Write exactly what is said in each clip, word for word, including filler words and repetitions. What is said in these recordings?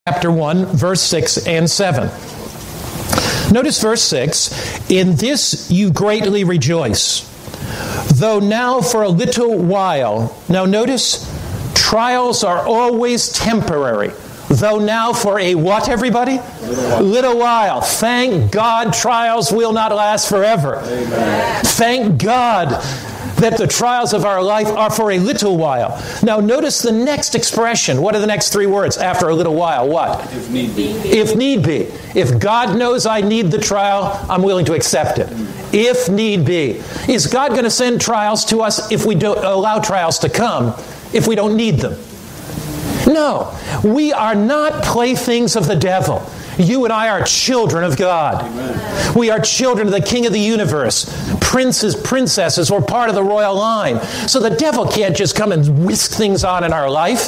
chapter one, verse six and seven. Notice verse six, "In this you greatly rejoice, though now for a little while." Now notice, trials are always temporary. Though now for a what, everybody? Little while. Little while. Thank God trials will not last forever. Amen. Thank God that the trials of our life are for a little while. Now notice the next expression. What are the next three words after a little while? What? If need be. If need be. If God knows I need the trial, I'm willing to accept it. If need be. Is God going to send trials to us if we don't allow trials to come, if we don't need them? No. We are not playthings of the devil. You and I are children of God. Amen. We are children of the King of the universe. Princes, princesses, we're part of the royal line. So the devil can't just come and whisk things on in our life.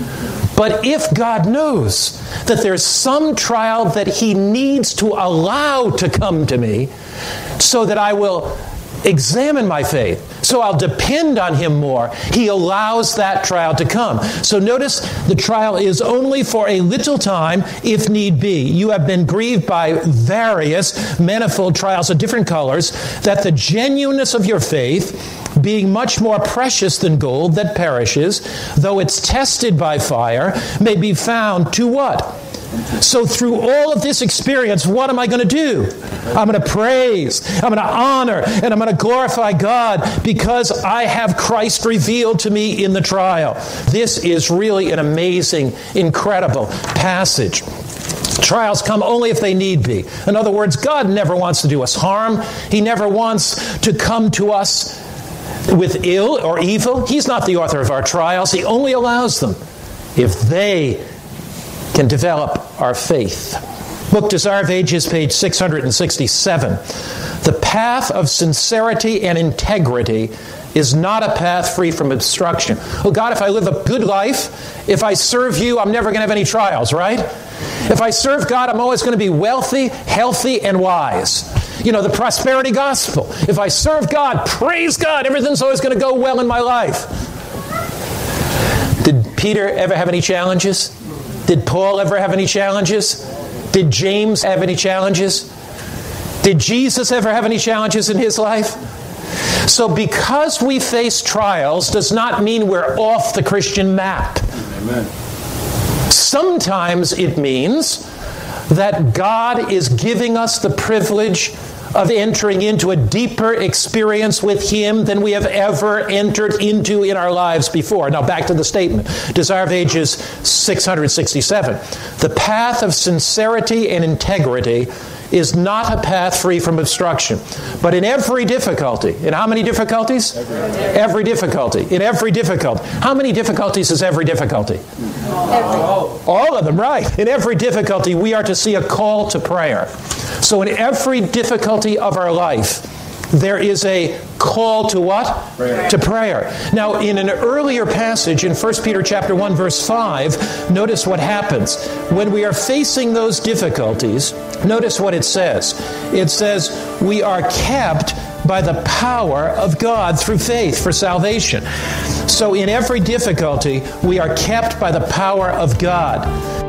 But if God knows that there's some trial that He needs to allow to come to me so that I will examine my faith, so I'll depend on Him more, He allows that trial to come. So notice the trial is only for a little time if need be. You have been grieved by various manifold trials of different colors, that the genuineness of your faith, being much more precious than gold that perishes, though it's tested by fire, may be found to what? So through all of this experience, what am I going to do? I'm going to praise, I'm going to honor, and I'm going to glorify God because I have Christ revealed to me in the trial. This is really an amazing, incredible passage. Trials come only if they need be. In other words, God never wants to do us harm. He never wants to come to us with ill or evil. He's not the author of our trials. He only allows them if they can develop our faith. Book Desire of Ages, page six hundred sixty-seven. The path of sincerity and integrity is not a path free from obstruction. Oh God, if I live a good life, if I serve You, I'm never going to have any trials, right? If I serve God, I'm always going to be wealthy, healthy, and wise. You know, the prosperity gospel. If I serve God, praise God, everything's always going to go well in my life. Did Peter ever have any challenges? Did Paul ever have any challenges? Did James have any challenges? Did Jesus ever have any challenges in his life? So because we face trials does not mean we're off the Christian map. Amen. Sometimes it means that God is giving us the privilege of entering into a deeper experience with Him than we have ever entered into in our lives before. Now back to the statement. Desire of Ages six hundred sixty-seven. The path of sincerity and integrity is not a path free from obstruction. But in every difficulty, in how many difficulties? Every, every difficulty. In every difficulty. How many difficulties is every difficulty? Every. All of them, right. In every difficulty, we are to see a call to prayer. So in every difficulty of our life, there is a call to what? Prayer. To prayer. Now, in an earlier passage in First Peter chapter one, verse five, notice what happens. When we are facing those difficulties, notice what it says. It says, we are kept by the power of God through faith for salvation. So in every difficulty, we are kept by the power of God.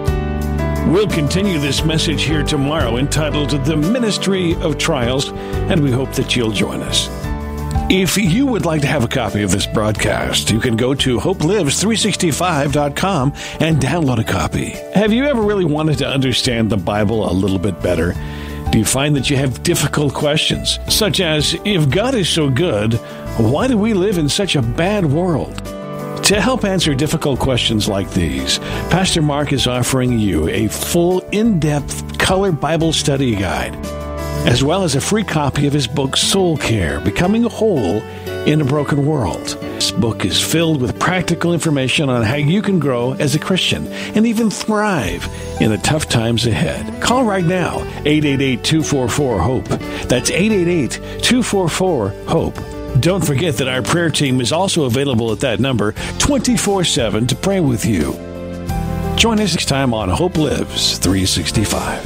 We'll continue this message here tomorrow entitled The Ministry of Trials, and we hope that you'll join us. If you would like to have a copy of this broadcast, you can go to hope lives three sixty-five dot com and download a copy. Have you ever really wanted to understand the Bible a little bit better? Do you find that you have difficult questions, such as, if God is so good, why do we live in such a bad world? To help answer difficult questions like these, Pastor Mark is offering you a full, in-depth color Bible study guide, as well as a free copy of his book, Soul Care, Becoming Whole in a Broken World. This book is filled with practical information on how you can grow as a Christian and even thrive in the tough times ahead. Call right now, eight eight eight, two four four, HOPE. That's eight eight eight, two four four, HOPE. Don't forget that our prayer team is also available at that number twenty-four seven to pray with you. Join us next time on Hope Lives three sixty-five.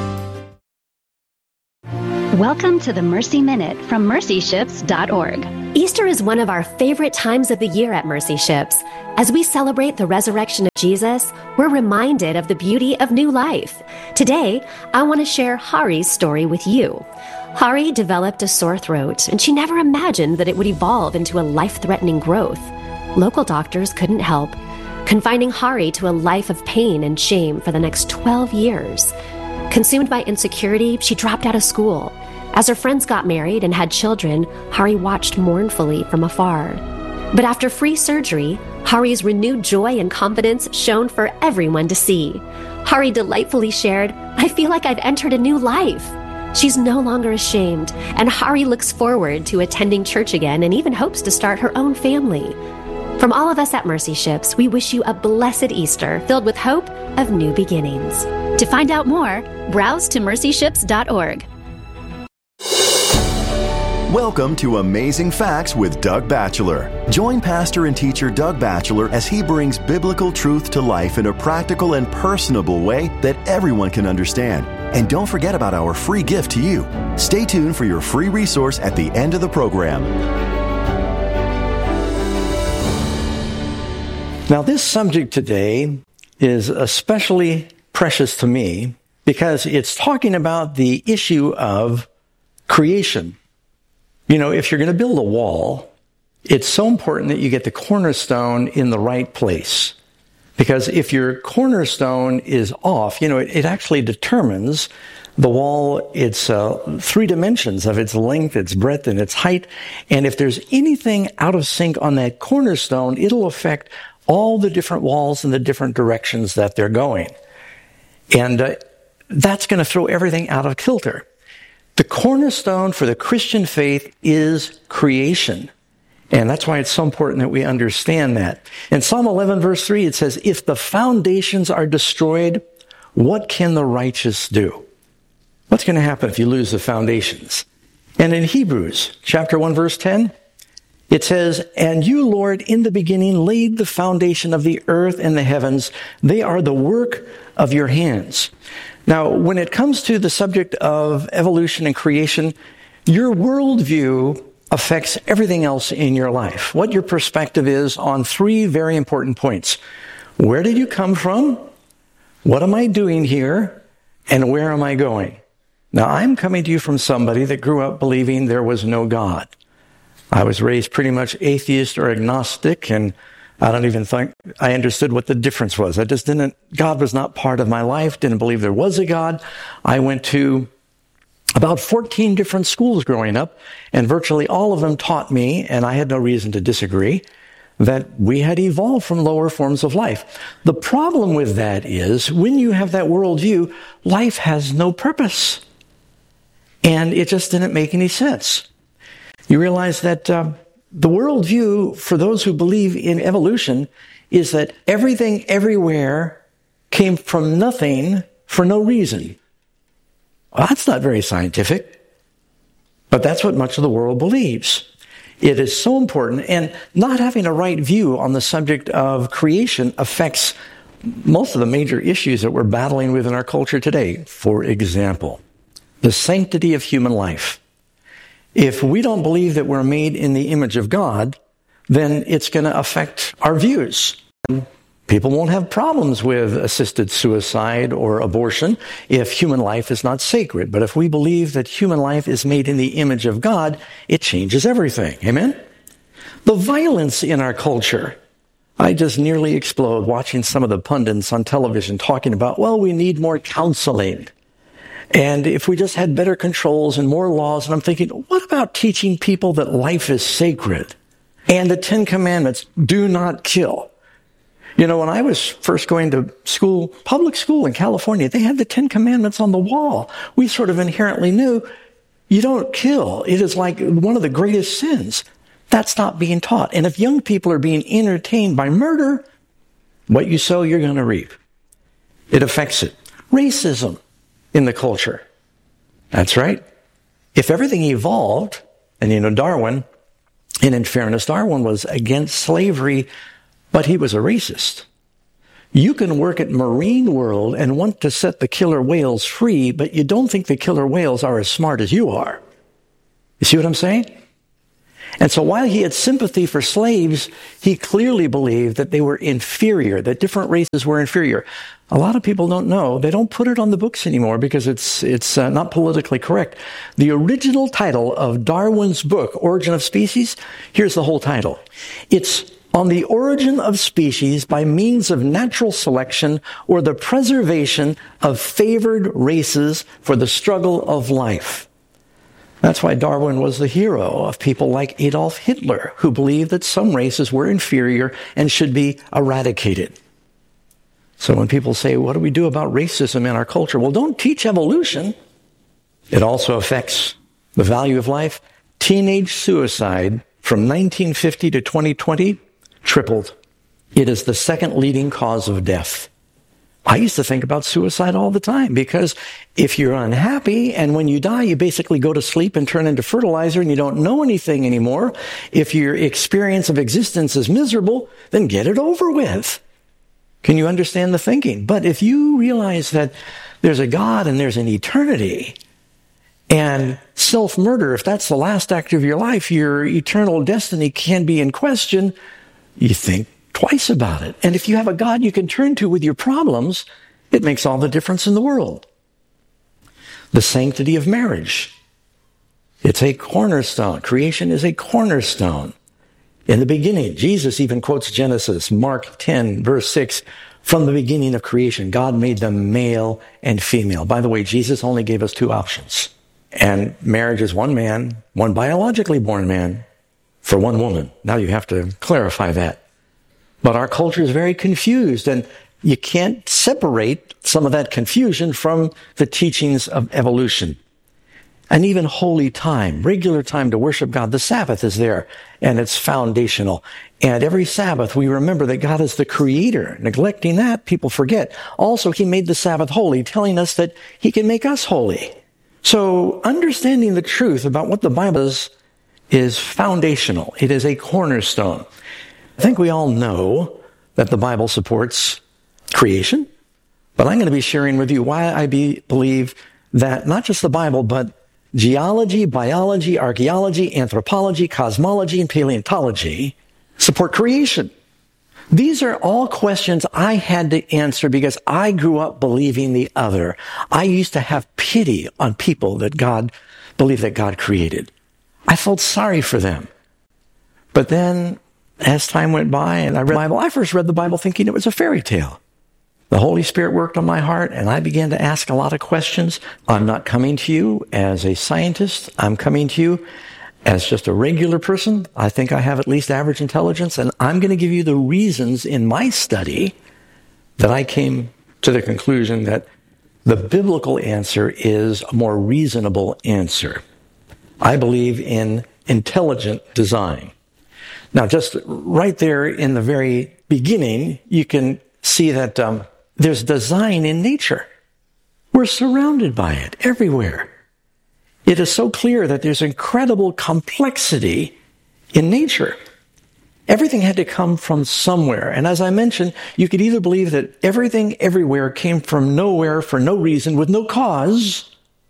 Welcome to the Mercy Minute from mercy ships dot org. Easter is one of our favorite times of the year at Mercy Ships. As we celebrate the resurrection of Jesus, we're reminded of the beauty of new life. Today, I want to share Hari's story with you. Hari developed a sore throat, and she never imagined that it would evolve into a life-threatening growth. Local doctors couldn't help, confining Hari to a life of pain and shame for the next twelve years. Consumed by insecurity, she dropped out of school. As her friends got married and had children, Hari watched mournfully from afar. But after free surgery, Hari's renewed joy and confidence shone for everyone to see. Hari delightfully shared, "I feel like I've entered a new life." She's no longer ashamed, and Hari looks forward to attending church again and even hopes to start her own family. From all of us at Mercy Ships, we wish you a blessed Easter filled with hope of new beginnings. To find out more, browse to mercy ships dot org. Welcome to Amazing Facts with Doug Batchelor. Join pastor and teacher Doug Batchelor as he brings biblical truth to life in a practical and personable way that everyone can understand. And don't forget about our free gift to you. Stay tuned for your free resource at the end of the program. Now, this subject today is especially precious to me because it's talking about the issue of creation. You know, if you're going to build a wall, it's so important that you get the cornerstone in the right place. Because if your cornerstone is off, you know, it, it actually determines the wall, its uh, three dimensions of its length, its breadth, and its height. And if there's anything out of sync on that cornerstone, it'll affect all the different walls in the different directions that they're going. And uh, that's going to throw everything out of kilter. The cornerstone for the Christian faith is creation. And that's why it's so important that we understand that. In Psalm eleven, verse three, it says, "If the foundations are destroyed, what can the righteous do?" What's going to happen if you lose the foundations? And in Hebrews, chapter one, verse ten, it says, "And you, Lord, in the beginning laid the foundation of the earth and the heavens. They are the work of your hands." Now, when it comes to the subject of evolution and creation, your worldview affects everything else in your life. What your perspective is on three very important points. Where did you come from? What am I doing here? And where am I going? Now, I'm coming to you from somebody that grew up believing there was no God. I was raised pretty much atheist or agnostic, and I don't even think I understood what the difference was. I just didn't, God was not part of my life, didn't believe there was a God. I went to about fourteen different schools growing up, and virtually all of them taught me, and I had no reason to disagree, that we had evolved from lower forms of life. The problem with that is, when you have that worldview, life has no purpose. And it just didn't make any sense. You realize that uh, the worldview for those who believe in evolution is that everything everywhere came from nothing for no reason. Well, that's not very scientific, but that's what much of the world believes. It is so important, and not having a right view on the subject of creation affects most of the major issues that we're battling with in our culture today. For example, the sanctity of human life. If we don't believe that we're made in the image of God, then it's going to affect our views. People won't have problems with assisted suicide or abortion if human life is not sacred. But if we believe that human life is made in the image of God, it changes everything. Amen? The violence in our culture. I just nearly explode watching some of the pundits on television talking about, well, we need more counseling. And if we just had better controls and more laws, and I'm thinking, what about teaching people that life is sacred? And the Ten Commandments, do not kill. You know, when I was first going to school, public school in California, they had the Ten Commandments on the wall. We sort of inherently knew you don't kill. It is like one of the greatest sins. That's not being taught. And if young people are being entertained by murder, what you sow, you're going to reap. It affects it. Racism in the culture. That's right. If everything evolved, and you know, Darwin, and in fairness, Darwin was against slavery, but he was a racist. You can work at Marine World and want to set the killer whales free, but you don't think the killer whales are as smart as you are. You see what I'm saying? And so while he had sympathy for slaves, he clearly believed that they were inferior, that different races were inferior. A lot of people don't know. They don't put it on the books anymore because it's it's uh, not politically correct. The original title of Darwin's book, Origin of Species, here's the whole title. It's On the Origin of Species by Means of Natural Selection or the Preservation of Favored Races for the Struggle of Life. That's why Darwin was the hero of people like Adolf Hitler, who believed that some races were inferior and should be eradicated. So when people say, what do we do about racism in our culture? Well, don't teach evolution. It also affects the value of life. Teenage suicide from nineteen fifty to twenty twenty tripled. It is the second leading cause of death. I used to think about suicide all the time because if you're unhappy and when you die, you basically go to sleep and turn into fertilizer and you don't know anything anymore. If your experience of existence is miserable, then get it over with. Can you understand the thinking? But if you realize that there's a God and there's an eternity, and self-murder, if that's the last act of your life, your eternal destiny can be in question, you think twice about it. And if you have a God you can turn to with your problems, it makes all the difference in the world. The sanctity of marriage. It's a cornerstone. Creation is a cornerstone. In the beginning, Jesus even quotes Genesis, Mark ten, verse six, from the beginning of creation, God made them male and female. By the way, Jesus only gave us two options. And marriage is one man, one biologically born man, for one woman. Now you have to clarify that. But our culture is very confused, and you can't separate some of that confusion from the teachings of evolution. And even holy time, regular time to worship God. The Sabbath is there, and it's foundational. And every Sabbath, we remember that God is the creator. Neglecting that, people forget. Also, he made the Sabbath holy, telling us that he can make us holy. So, understanding the truth about what the Bible is, is foundational. It is a cornerstone. I think we all know that the Bible supports creation, but I'm going to be sharing with you why I be, believe that not just the Bible, but geology, biology, archaeology, anthropology, cosmology, and paleontology support creation. These are all questions I had to answer because I grew up believing the other. I used to have pity on people that God believed that God created. I felt sorry for them. But then, as time went by and I read the Bible, I first read the Bible thinking it was a fairy tale. The Holy Spirit worked on my heart, and I began to ask a lot of questions. I'm not coming to you as a scientist. I'm coming to you as just a regular person. I think I have at least average intelligence, and I'm going to give you the reasons in my study that I came to the conclusion that the biblical answer is a more reasonable answer. I believe in intelligent design. Now, just right there in the very beginning, you can see that um, there's design in nature. We're surrounded by it everywhere. It is so clear that there's incredible complexity in nature. Everything had to come from somewhere. And as I mentioned, you could either believe that everything everywhere came from nowhere for no reason, with no cause.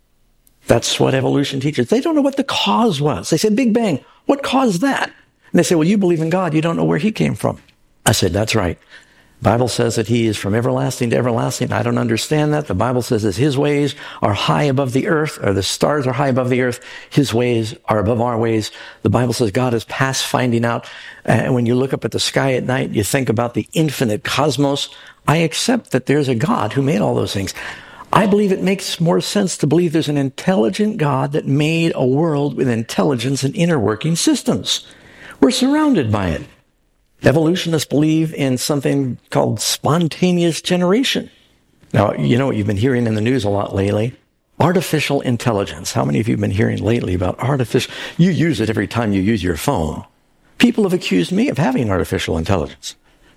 That's what evolution teaches. They don't know what the cause was. They said, Big Bang, what caused that? And they say, well, you believe in God. You don't know where he came from. I said, that's right. The Bible says that he is from everlasting to everlasting. I don't understand that. The Bible says that his ways are high above the earth, or the stars are high above the earth. His ways are above our ways. The Bible says God is past finding out. And when you look up at the sky at night, you think about the infinite cosmos. I accept that there's a God who made all those things. I believe it makes more sense to believe there's an intelligent God that made a world with intelligence and inner working systems. We're surrounded by it. Evolutionists believe in something called spontaneous generation. Now, you know what you've been hearing in the news a lot lately? Artificial intelligence. How many of you have been hearing lately about artificial? You use it every time you use your phone. People have accused me of having artificial intelligence.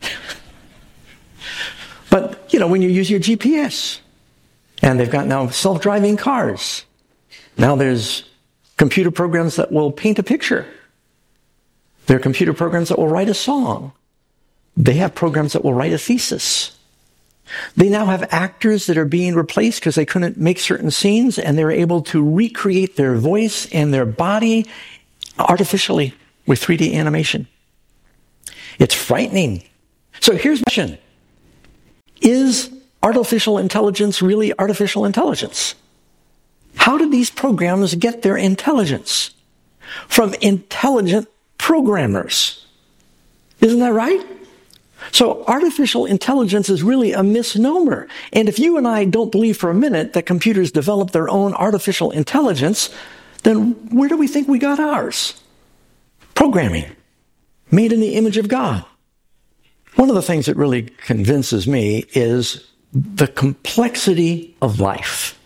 But, you know, when you use your G P S, and they've got now self-driving cars. Now there's computer programs that will paint a picture. There are computer programs that will write a song. They have programs that will write a thesis. They now have actors that are being replaced because they couldn't make certain scenes, and they're able to recreate their voice and their body artificially. with three D animation. It's frightening. So here's the question. Is artificial intelligence really artificial intelligence? How did these programs get their intelligence? From intelligent programmers. Isn't that right? So artificial intelligence is really a misnomer. And if you and I don't believe for a minute that computers develop their own artificial intelligence, then where do we think we got ours? Programming. Made in the image of God. One of the things that really convinces me is the complexity of life.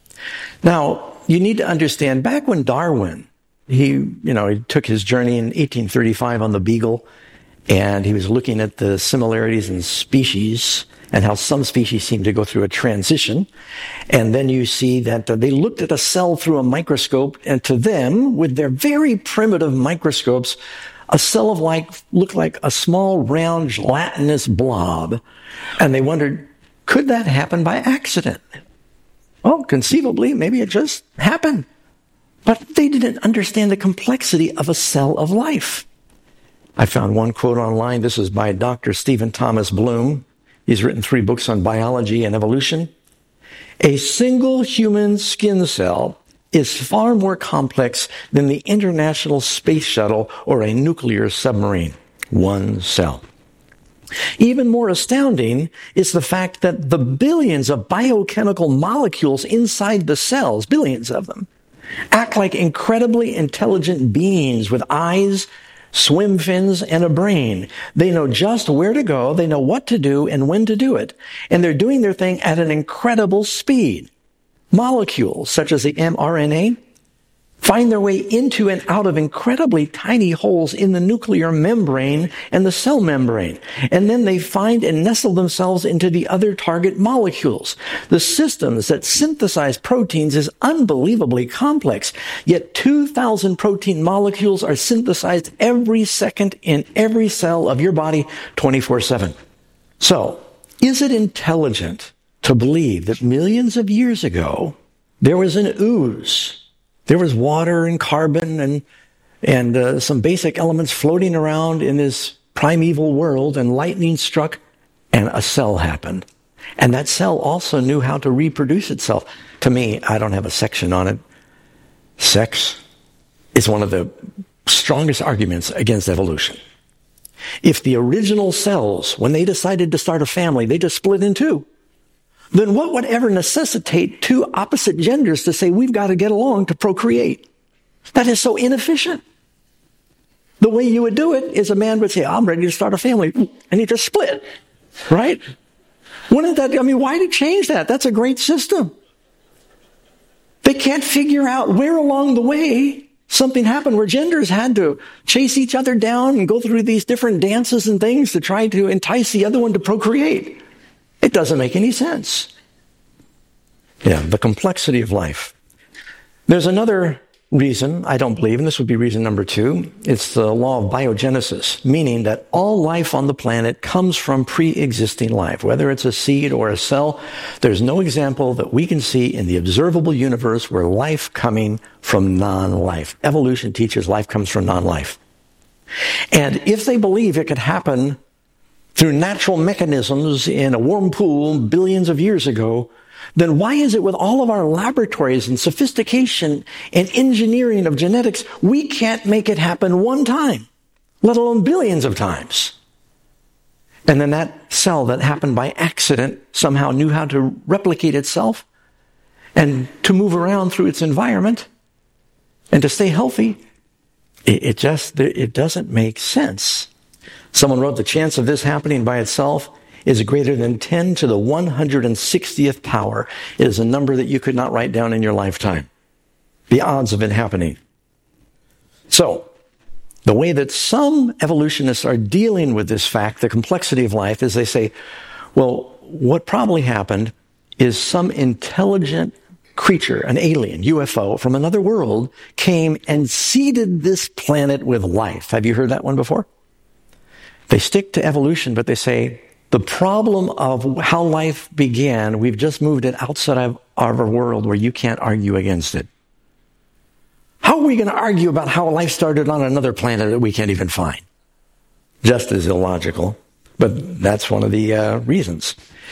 Now, you need to understand, back when Darwin, he, you know, he took his journey in eighteen thirty-five on the Beagle, and he was looking at the similarities in species and how some species seem to go through a transition. And then you see that they looked at a cell through a microscope, and to them, with their very primitive microscopes, a cell of life looked like a small, round, gelatinous blob. And they wondered, could that happen by accident? Well, conceivably, maybe it just happened. But they didn't understand the complexity of a cell of life. I found one quote online. This is by Doctor Stephen Thomas Bloom. He's written three books on biology and evolution. A single human skin cell is far more complex than the International Space Shuttle or a nuclear submarine. One cell. Even more astounding is the fact that the billions of biochemical molecules inside the cells, billions of them, act like incredibly intelligent beings with eyes, swim fins, and a brain. They know just where to go, they know what to do and when to do it, and they're doing their thing at an incredible speed. Molecules, such as the mRNA, find their way into and out of incredibly tiny holes in the nuclear membrane and the cell membrane. And then they find and nestle themselves into the other target molecules. The systems that synthesize proteins is unbelievably complex, yet two thousand protein molecules are synthesized every second in every cell of your body, twenty-four seven. So, is it intelligent to believe that millions of years ago, there was an ooze? There was water and carbon and and uh, some basic elements floating around in this primeval world, and lightning struck and a cell happened. And that cell also knew how to reproduce itself. To me, I don't have a section on it. Sex is one of the strongest arguments against evolution. If the original cells, when they decided to start a family, they just split in two, then what would ever necessitate two opposite genders to say we've got to get along to procreate? That is so inefficient. The way you would do it is a man would say, I'm ready to start a family, and he just split, right? Wouldn't that, I mean, why to change that? That's a great system. They can't figure out where along the way something happened where genders had to chase each other down and go through these different dances and things to try to entice the other one to procreate. It doesn't make any sense. Yeah, the complexity of life. There's another reason, I don't believe, and this would be reason number two. It's the law of biogenesis, meaning that all life on the planet comes from pre-existing life. Whether it's a seed or a cell, there's no example that we can see in the observable universe where life coming from non-life. Evolution teaches life comes from non-life. And if they believe it could happen through natural mechanisms in a warm pool billions of years ago, then why is it with all of our laboratories and sophistication and engineering of genetics, we can't make it happen one time, let alone billions of times? And then that cell that happened by accident somehow knew how to replicate itself and to move around through its environment and to stay healthy. It, it just, it doesn't make sense. Someone wrote, the chance of this happening by itself is greater than ten to the one hundred sixtieth power. It is a number that you could not write down in your lifetime. The odds of it happening. So, the way that some evolutionists are dealing with this fact, the complexity of life, is they say, well, what probably happened is some intelligent creature, an alien, U F O, from another world, came and seeded this planet with life. Have you heard that one before? They stick to evolution, but they say, the problem of how life began, we've just moved it outside of our world where you can't argue against it. How are we going to argue about how life started on another planet that we can't even find? Just as illogical, but that's one of the uh, reasons.